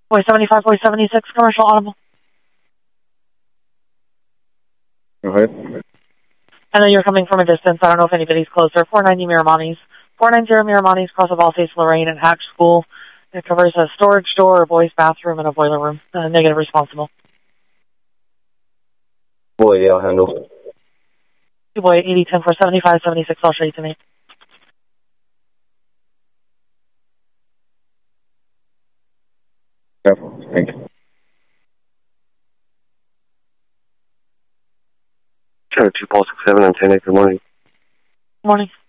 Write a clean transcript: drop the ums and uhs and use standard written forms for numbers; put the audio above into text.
Boy 75, boy 76, commercial audible. Go ahead. I know you're coming from a distance. I don't know if anybody's closer. 490 Miramontes. 490 Miramontes, cross of All Faith Lorraine and Hatch School. It covers a storage door, a boys' bathroom, and a boiler room. Negative responsible. Boy, I'll handle. Boy 80, 10, 4, 75, 76, I'll show you tonight. Careful. Thank you. Sure, 2 Paul 67 on 10 good morning. Morning.